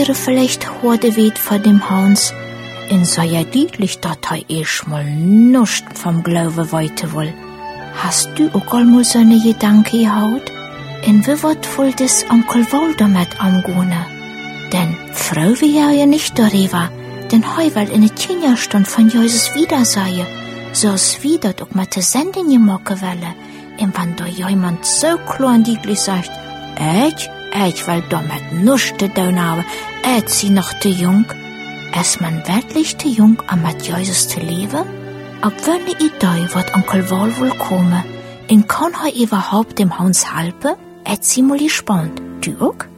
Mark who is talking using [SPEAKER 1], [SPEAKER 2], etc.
[SPEAKER 1] vielleicht heute weht von dem Hans, in sei ja deutlich, dass erst mal nuscht vom Glaube weiter will. Hast du auch einmal so eine Gedanke gehaut? In wie wird wohl das Onkel Walter mit amgone? Denn Frau wir ja nicht darüber, denn heu weil in der Kinderstund von Jesus wieder sei, so es wieder auch mit der Sendung gemacht welle, und wenn da jemand so klar und deutlich sagt, ich will damit nichts zu tun haben, sie noch zu jung, ist man wirklich zu jung, um mit Jesus zu leben? Ab welche Idee wird Onkel Wal wohl kommen? Und kann er überhaupt dem Hans helfen? Sie mal gespannt. Du auch?